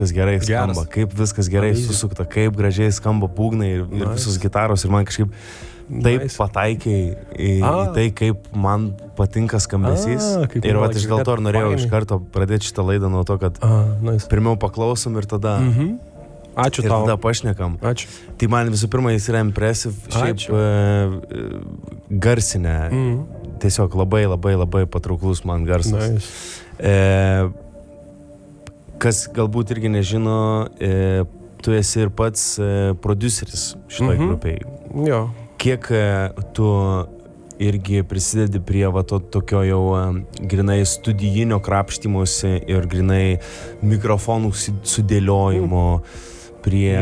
gerai skamba, kaip viskas gerai susukta, kaip gražiai skamba būgnai ir visos gitaros ir man kažkaip taip pataikiai į tai, kaip man patinka skambesys. Ir vat iš dėl to ir norėjau iš karto pradėti šitą laidą nuo to, kad pirmiau paklausom ir tada... Ačiū ir tau. tada pašnekam. Ačiū. Tai man visų pirma jis yra impresive, šiaip garsinę. Tiesiog labai, labai, labai patrauklus man garsas. Kas galbūt irgi nežino, tu esi ir pats produceris šitoj grupiai. Jo. Kiek tu irgi prisidedi prie va to tokio jau grinai studijinio krapštymosi ir grinai mikrofonų sudėliojimo, prie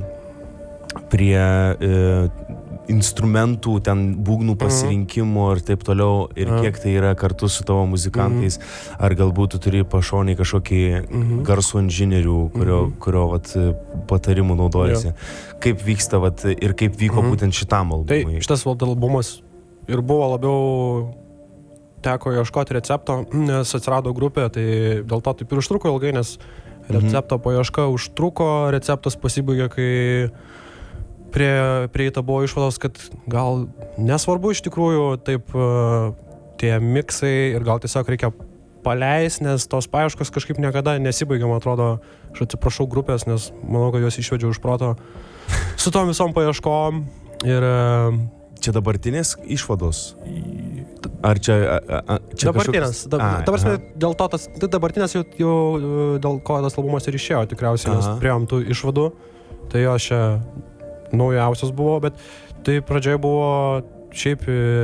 instrumentų, ten būgnų pasirinkimo ir taip toliau, ir kiek tai yra kartu su tavo muzikantais, ar galbūt tu turi pašoniai kažkokį garsų inžinierių, kurio vat, patarimų naudojasi. Kaip vyksta vat, ir kaip vyko būtent šitam albumui? Tai šitas albumas ir buvo labiau teko ieškoti recepto, nes atsirado grupė, tai dėl to taip ir užtruko ilgai, nes recepto paieška užtruko, receptas pasibaigė, kai prieita buvo išvados, kad gal nesvarbu iš tikrųjų taip tie miksai ir gal tiesiog reikia paleisti, nes tos paieškos kažkaip niekada nesibaigia, man atrodo, aš atsiprašau grupės, nes manau, kad juos išvedžiau iš proto su tom visom paieškom ir... Čia dabartinės išvados? Ar čia dabartinės. Dėl to tas dabartinės jau dėl ko tas albumas ir išėjo tikriausiai, nes priėjom tų išvadų, tai jo čia naujausias buvo, bet tai pradžioje buvo šiaip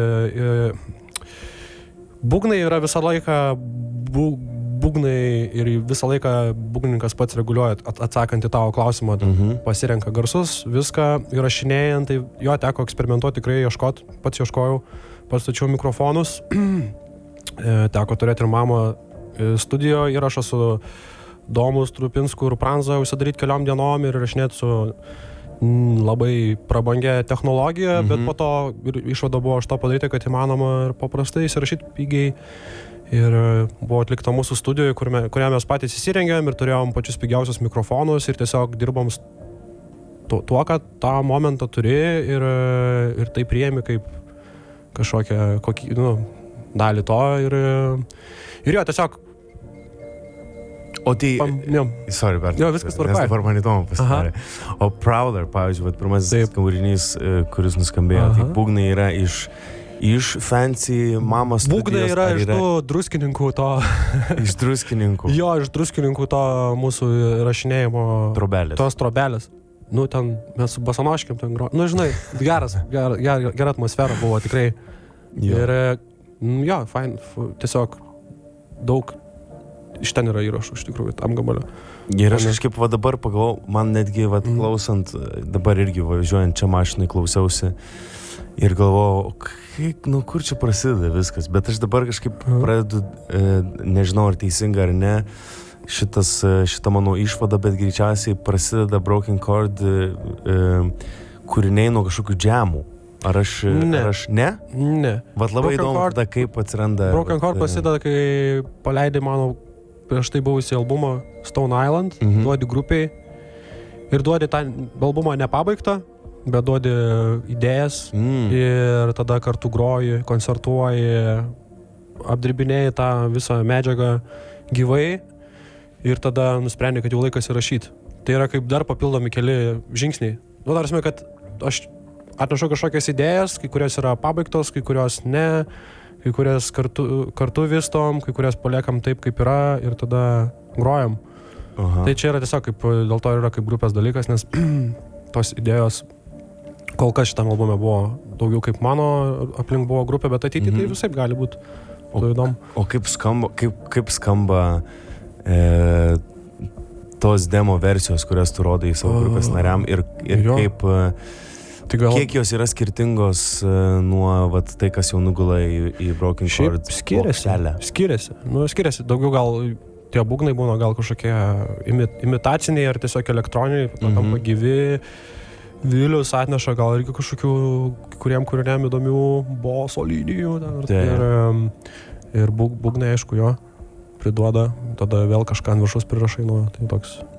būgnai yra visą laiką būgnai ir visą laiką būgnininkas pats reguliuoja, atsakant į tavo klausimą, pasirenka garsus, viską įrašinėjant, tai jo teko eksperimentuoti, tikrai ieškoti, pats ieškojau, pats stačiau mikrofonus, teko turėti ir mamą studijo įrašą su Domu Strupinsku ir Pranza užsidaryti keliom dienom ir įrašinėti su labai prabangia technologija, bet po to išvada buvo aš to padaryti, kad įmanoma ir paprastai įsirašyti pigiai. Ir buvo atlikta mūsų studijoje, kurią mes patys įsirengėm ir turėjom pačius pigiausius mikrofonus ir tiesiog dirbom tuo, kad tą momentą turi ir tai priėmi kaip kažkokią dalį to ir jo, tiesiog O tai... Sorry, bet... Jo, viskas tvarkoja. Nes dabar man įdomu pasidarė. O Prowler, pavyzdžiui, pirmasis kūrinys, kuris nuskambėjo, tai būgnai yra iš fancy mamos studijos. Būgnai yra iš tų druskininkų to... Iš druskininkų. Jo, iš druskininkų to mūsų rašinėjimo... Trobelės. Tos trobelės. Nu, ten mes su basanoškiam ten gro... Nu, žinai, gera atmosfera buvo tikrai. Jo. Ir, jo, fine, tiesiog daug iš ten yra įrašų, iš tikrųjų, tam gabalio. Ir aš kažkaip va dabar pagalvojau, man netgi va klausant, dabar irgi važiuojant čia mašinai klausiausi ir galvojau, kur čia prasideda viskas, bet aš dabar kažkaip pradedu, nežinau ar teisinga ar ne, šita mano išvada, bet greičiausiai prasideda Broken Chord kūriniai nuo kažkokių džemų. Ar aš ne? Ne. Vat labai įdomu, tada kaip atsiranda... Broken Chord prasideda, kai paleidai mano prieš tai buvusį albumą Stone Island, duodi grupiai ir duodi tą albumą nepabaigtą, bet duodi idėjas ir tada kartu groji, koncertuoji, apdirbinėji tą visą medžiagą gyvai ir tada nusprendi, kad jau laikas įrašyti. Tai yra kaip dar papildomi keli žingsniai. Nu, tarsi, kad aš atnešu kažkokias idėjas, kai kurios yra pabaigtos, kai kurios ne, kai kurias kartu vystom, kai kurias paliekam taip, kaip yra ir tada grojam. Tai čia yra tiesiog kaip, dėl to yra kaip grupės dalykas, nes tos idėjos kol kas šitam albume buvo daugiau kaip mano, aplink buvo grupė, bet ateity tai visaip gali būti. O kaip skamba tos demo versijos, kurias tu rodai savo grupės nariam ir kaip... Kiek jos yra skirtingos nuo tai, kas jau nugula į Broken Chord plokštelę? Skiriasi. Daugiau gal tie būgnai būna gal kažkokie imitaciniai ar tiesiog elektroniniai, tampa gyvi. Vilius atneša gal irgi kažkokių kuriem įdomių boso linijų. Ir būgnai, aišku, jo priduoda, tada vėl kažką ant viršus prirašai nuo. Tai toks